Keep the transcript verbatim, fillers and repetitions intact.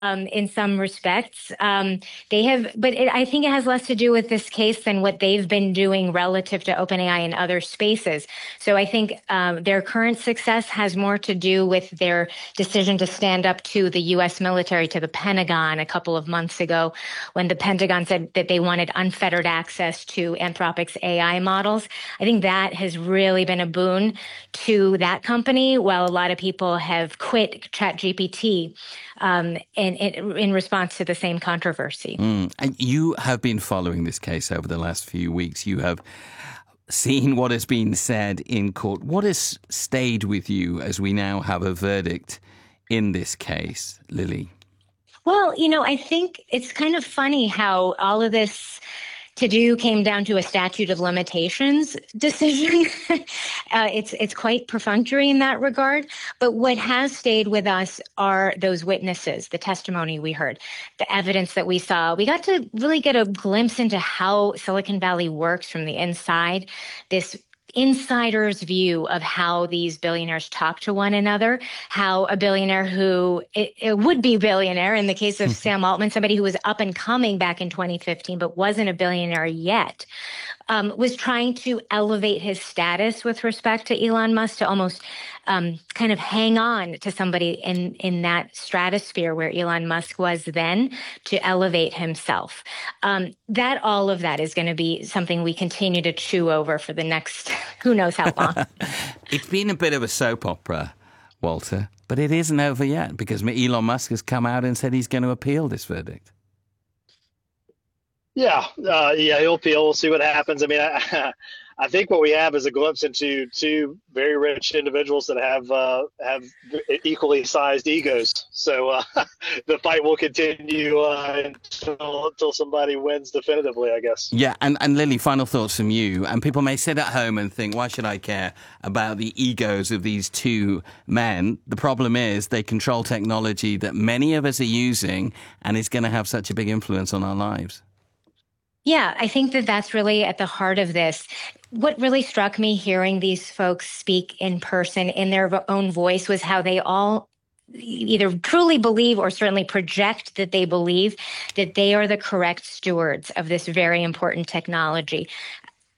um, in some respects. Um, they have, but it, I think it has less to do with this case than what they've been doing relative to OpenAI in other spaces. So I think um, their current success has more to do with their decision to stand up to the U S military, to the Pentagon a couple of months ago, when the Pentagon said that they wanted unfettered access to Anthropic's A I models. I think that has really been a boon to that company, while a lot of people have quit ChatGPT um, in, in, in response to the same controversy. Mm. And you have been following this case over the last few weeks. You have seen what has been said in court. What has stayed with you as we now have a verdict in this case, Lily? Well, you know, I think it's kind of funny how all of this to do came down to a statute of limitations decision. uh, it's it's quite perfunctory in that regard. But what has stayed with us are those witnesses, the testimony we heard, the evidence that we saw. We got to really get a glimpse into how Silicon Valley works from the inside. This insider's view of how these billionaires talk to one another, how a billionaire who it, it would be billionaire in the case of Sam Altman, somebody who was up and coming back in twenty fifteen, but wasn't a billionaire yet, um, was trying to elevate his status with respect to Elon Musk to almost um, kind of hang on to somebody in, in that stratosphere where Elon Musk was then, to elevate himself. Um, that all of that is going to be something we continue to chew over for the next who knows how long. It's been a bit of a soap opera, Walter, but it isn't over yet, because Elon Musk has come out and said he's going to appeal this verdict. Yeah, uh, yeah, he'll appeal. We'll see what happens. I mean, I, I think what we have is a glimpse into two very rich individuals that have uh, have equally sized egos. So uh, the fight will continue uh, until until somebody wins definitively, I guess. Yeah, and, and Lily, final thoughts from you. And people may sit at home and think, why should I care about the egos of these two men? The problem is they control technology that many of us are using and is going to have such a big influence on our lives. Yeah, I think that that's really at the heart of this. What really struck me hearing these folks speak in person in their own voice was how they all either truly believe or certainly project that they believe that they are the correct stewards of this very important technology.